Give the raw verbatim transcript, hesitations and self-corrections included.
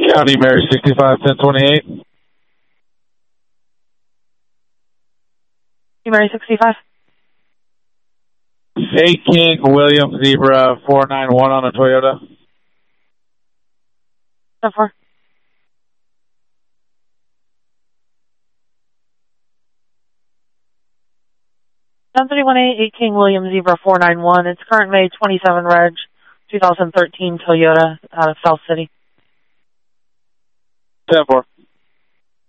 County Mary sixty-five ten twenty-eight. Mary sixty-five. A King William Zebra four nine one on a Toyota. ten four. ten thirty-one A, eight King William Zebra four nine one. It's current May twenty-seven reg, two thousand thirteen Toyota out of South City. ten four.